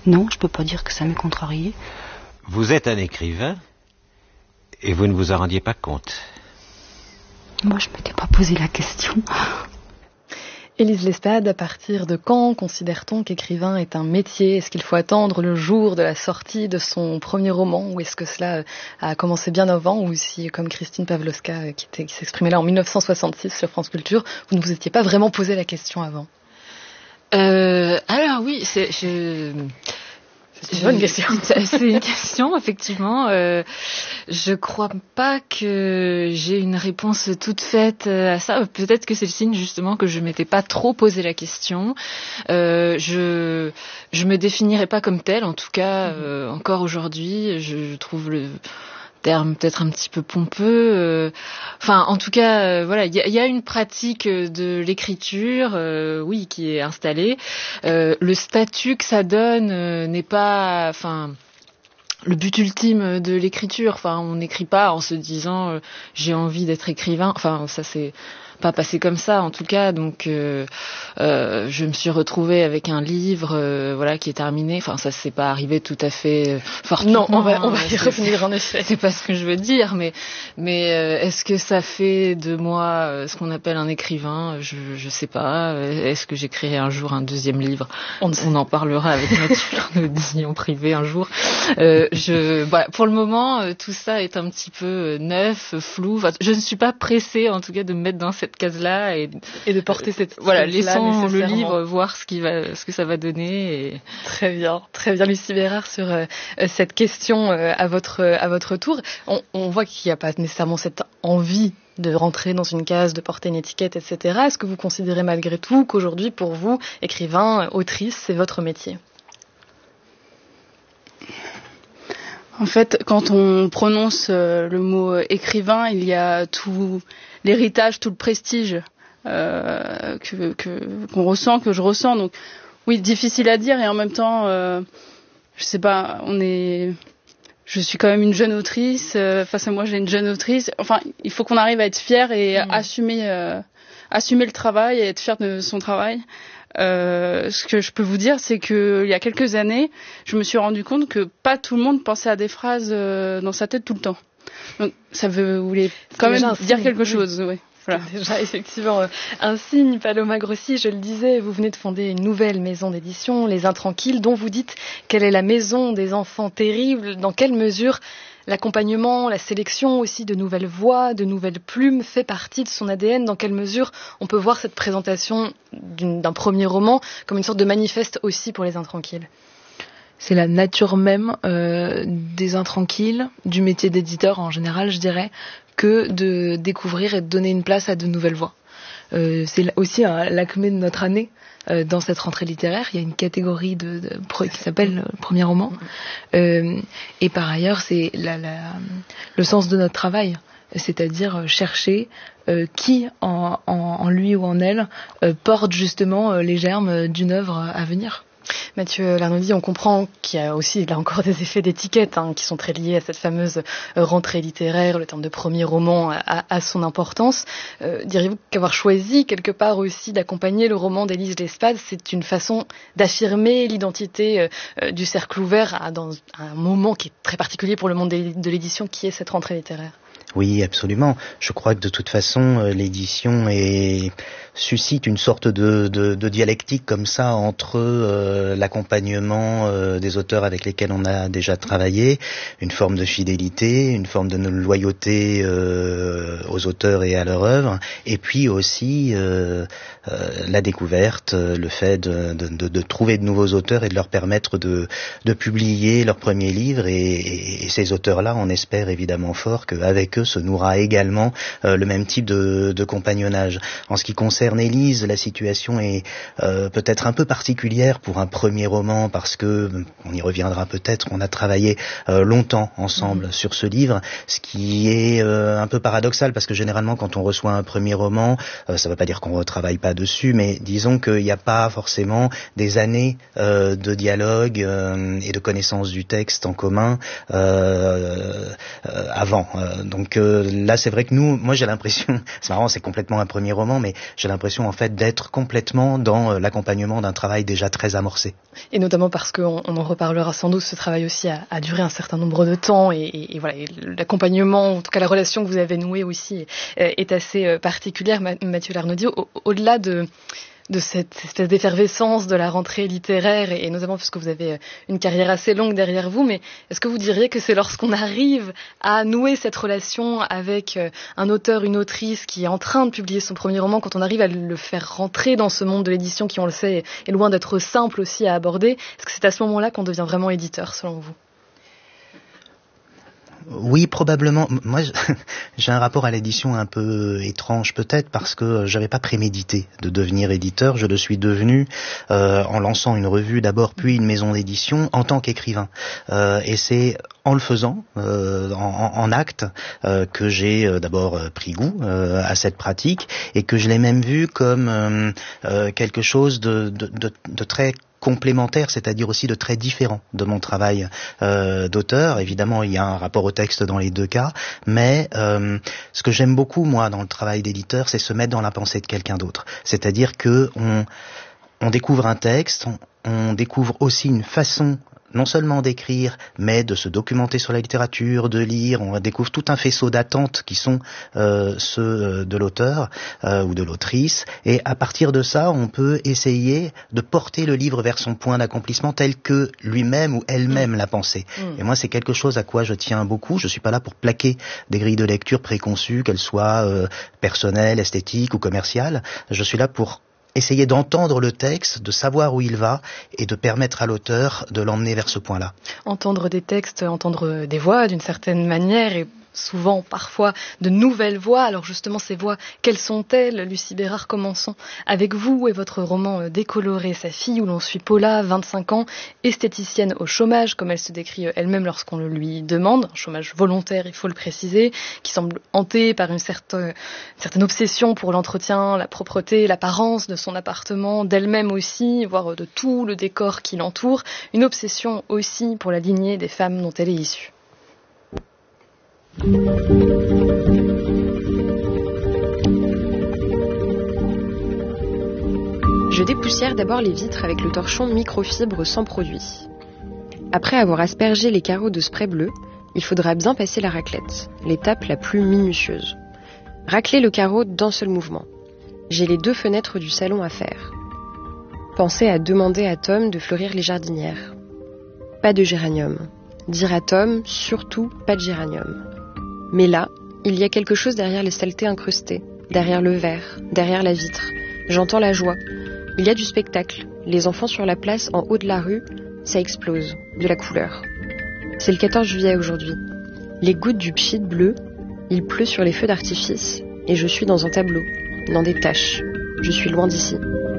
Non, je peux pas dire que ça m'ait contrarié. Vous êtes un écrivain et vous ne vous en rendiez pas compte. Moi, je m'étais pas posé la question. Élise Lespade, à partir de quand considère-t-on qu'écrivain est un métier ? Est-ce qu'il faut attendre le jour de la sortie de son premier roman, ou est-ce que cela a commencé bien avant, ou si, comme Christine Pawlowska, qui s'exprimait là en 1966 sur France Culture, vous ne vous étiez pas vraiment posé la question avant ? Alors oui, c'est une bonne question. C'est une question, effectivement. Je crois pas que j'ai une réponse toute faite à ça. Peut-être que c'est le signe justement que je m'étais pas trop posé la question. Je me définirais pas comme telle, en tout cas encore aujourd'hui. Je trouve le terme peut-être un petit peu pompeux. Enfin, en tout cas, voilà, il y a une pratique de l'écriture, oui, qui est installée. Le statut que ça donne n'est pas, enfin, le but ultime de l'écriture. Enfin, on n'écrit pas en se disant j'ai envie d'être écrivain. Enfin, ça c'est pas passé comme ça en tout cas. Donc je me suis retrouvée avec un livre voilà qui est terminé. Enfin, ça c'est pas arrivé tout à fait fortuitement. Non, on va y revenir en effet. C'est pas ce que je veux dire, mais est-ce que ça fait de moi ce qu'on appelle un écrivain ? Je sais pas. Est-ce que j'écrirai un jour un deuxième livre ? On en parlera avec Mathieu Larnaudy en privé un jour. Voilà, pour le moment, tout ça est un petit peu neuf, flou. Enfin, je ne suis pas pressée, en tout cas, de me mettre dans cette case-là et de porter cette voilà, laissons le livre voir ce que ça va donner. Et... Très bien, Lucie Bérard, sur cette question à votre tour. On voit qu'il n'y a pas nécessairement cette envie de rentrer dans une case, de porter une étiquette, etc. Est-ce que vous considérez malgré tout qu'aujourd'hui, pour vous, écrivain, autrice, c'est votre métier ? En fait, quand on prononce le mot écrivain, il y a tout l'héritage, tout le prestige qu'on ressent, que je ressens. Donc, oui, difficile à dire et en même temps, je sais pas, je suis quand même une jeune autrice. Face à moi, j'ai une jeune autrice. Enfin, il faut qu'on arrive à être fier et assumer le travail et être fier de son travail. Ce que je peux vous dire, c'est que il y a quelques années, je me suis rendu compte que pas tout le monde pensait à des phrases dans sa tête tout le temps. Donc ça voulait quand même dire quelque chose. Oui. Voilà. Déjà effectivement un signe. Paloma Grossi, je le disais, vous venez de fonder une nouvelle maison d'édition, Les Intranquilles, dont vous dites qu'elle est la maison des enfants terribles. Dans quelle mesure l'accompagnement, la sélection aussi de nouvelles voix, de nouvelles plumes fait partie de son ADN ? Dans quelle mesure on peut voir cette présentation d'un premier roman comme une sorte de manifeste aussi pour Les Intranquilles ? C'est la nature même des Intranquilles, du métier d'éditeur en général, je dirais, que de découvrir et de donner une place à de nouvelles voix. C'est aussi l'acmé de notre année. Dans cette rentrée littéraire, il y a une catégorie qui s'appelle premier roman. Et par ailleurs, c'est le sens de notre travail, c'est-à-dire chercher qui en lui ou en elle porte justement les germes d'une œuvre à venir. Mathieu Larnaudy, on comprend qu'il y a aussi là encore des effets d'étiquette qui sont très liés à cette fameuse rentrée littéraire. Le terme de premier roman a son importance. Diriez-vous qu'avoir choisi quelque part aussi d'accompagner le roman d'Élise Lespade, c'est une façon d'affirmer l'identité du Cercle Ouvert dans un moment qui est très particulier pour le monde de l'édition, qui est cette rentrée littéraire? Oui, absolument. Je crois que de toute façon, l'édition suscite une sorte de dialectique comme ça entre l'accompagnement des auteurs avec lesquels on a déjà travaillé, une forme de fidélité, une forme de loyauté aux auteurs et à leur œuvre, et puis aussi la découverte, le fait de trouver de nouveaux auteurs et de leur permettre de publier leur premier livre, et ces auteurs-là, on espère évidemment fort qu'avec eux se nourra également le même type de compagnonnage. En ce qui concerne Élise, la situation est peut-être un peu particulière pour un premier roman, parce que, on y reviendra peut-être, on a travaillé longtemps ensemble sur ce livre, ce qui est un peu paradoxal, parce que généralement quand on reçoit un premier roman, ça ne veut pas dire qu'on ne retravaille pas dessus, mais disons qu'il n'y a pas forcément des années de dialogue et de connaissance du texte en commun avant. Donc Donc là, c'est vrai que moi j'ai l'impression, c'est marrant, c'est complètement un premier roman, mais j'ai l'impression en fait d'être complètement dans l'accompagnement d'un travail déjà très amorcé. Et notamment parce qu'on en reparlera sans doute, ce travail aussi a duré un certain nombre de temps et voilà, et l'accompagnement, en tout cas la relation que vous avez nouée aussi est assez particulière. Mathieu Larnaudy, au-delà de cette espèce d'effervescence de la rentrée littéraire et notamment puisque vous avez une carrière assez longue derrière vous, mais est-ce que vous diriez que c'est lorsqu'on arrive à nouer cette relation avec un auteur, une autrice qui est en train de publier son premier roman, quand on arrive à le faire rentrer dans ce monde de l'édition qui, on le sait, est loin d'être simple aussi à aborder, est-ce que c'est à ce moment-là qu'on devient vraiment éditeur selon vous ? Oui, probablement. Moi, j'ai un rapport à l'édition un peu étrange peut-être parce que j'avais pas prémédité de devenir éditeur. Je le suis devenu en lançant une revue d'abord, puis une maison d'édition en tant qu'écrivain. Et c'est en le faisant, en acte, que j'ai d'abord pris goût à cette pratique et que je l'ai même vu comme quelque chose de très complémentaire, c'est-à-dire aussi de très différent de mon travail d'auteur. Évidemment, il y a un rapport au texte dans les deux cas, mais ce que j'aime beaucoup, moi, dans le travail d'éditeur, c'est se mettre dans la pensée de quelqu'un d'autre. C'est-à-dire que on découvre un texte, on découvre aussi une façon non seulement d'écrire, mais de se documenter sur la littérature, de lire. On découvre tout un faisceau d'attentes qui sont ceux de l'auteur ou de l'autrice. Et à partir de ça, on peut essayer de porter le livre vers son point d'accomplissement tel que lui-même ou elle-même l'a pensé. Et moi, c'est quelque chose à quoi je tiens beaucoup. Je suis pas là pour plaquer des grilles de lecture préconçues, qu'elles soient personnelles, esthétiques ou commerciales. Je suis là pour essayer d'entendre le texte, de savoir où il va et de permettre à l'auteur de l'emmener vers ce point-là. Entendre des textes, entendre des voix d'une certaine manière et souvent, parfois, de nouvelles voix. Alors justement, ces voix, quelles sont-elles ? Lucie Bérard, commençons avec vous et votre roman Décoloré, sa fille, où l'on suit Paula, 25 ans, esthéticienne au chômage, comme elle se décrit elle-même lorsqu'on le lui demande, un chômage volontaire, il faut le préciser, qui semble hantée par une certaine obsession pour l'entretien, la propreté, l'apparence de son appartement, d'elle-même aussi, voire de tout le décor qui l'entoure, une obsession aussi pour la lignée des femmes dont elle est issue. Je dépoussière d'abord les vitres avec le torchon microfibre sans produit. Après avoir aspergé les carreaux de spray bleu, il faudra bien passer la raclette, l'étape la plus minutieuse. Racler le carreau d'un seul mouvement. J'ai les 2 fenêtres du salon à faire. Pensez à demander à Tom de fleurir les jardinières. Pas de géranium. Dire à Tom, surtout pas de géranium. Mais là, il y a quelque chose derrière les saletés incrustées, derrière le verre, derrière la vitre. J'entends la joie. Il y a du spectacle. Les enfants sur la place en haut de la rue, ça explose, de la couleur. C'est le 14 juillet aujourd'hui. Les gouttes du pchit bleu, il pleut sur les feux d'artifice et je suis dans un tableau, dans des taches. Je suis loin d'ici.